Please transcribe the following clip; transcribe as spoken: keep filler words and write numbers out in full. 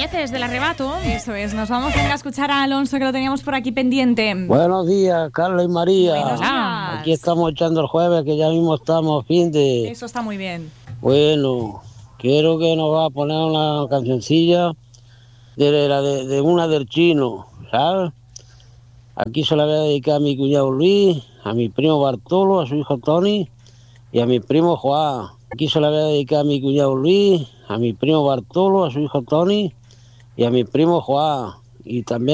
Núñez del Arrebato. Eso es, nos vamos venga, a escuchar a Alonso, que lo teníamos por aquí pendiente. Buenos días, Carla y María. Buenos días. Aquí estamos echando el jueves, que ya mismo estamos fin de... Eso está muy bien. Bueno, quiero que nos va a poner una cancioncilla de, la de, de una del Chino, ¿sabes? Aquí se la voy a dedicar a mi cuñado Luis, a mi primo Bartolo, a su hijo Tony y a mi primo Juan. Aquí se la voy a dedicar a mi cuñado Luis, a mi primo Bartolo, a su hijo Tony y a mi primo Juan. Y también